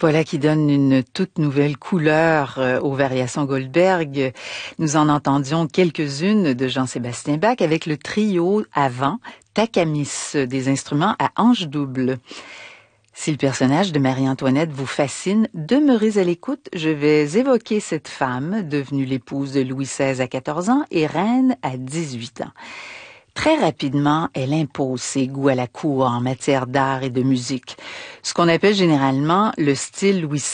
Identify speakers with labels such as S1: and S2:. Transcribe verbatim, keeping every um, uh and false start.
S1: Voilà qui donne une toute nouvelle couleur euh, aux variations Goldberg. Nous en entendions quelques-unes de Jean-Sébastien Bach avec le trio avant Takamis, des instruments à hanches doubles. Si le personnage de Marie-Antoinette vous fascine, demeurez à l'écoute. Je vais évoquer cette femme, devenue l'épouse de Louis seize à quatorze ans et reine à dix-huit ans. Très rapidement, elle impose ses goûts à la cour en matière d'art et de musique, ce qu'on appelle généralement le style Louis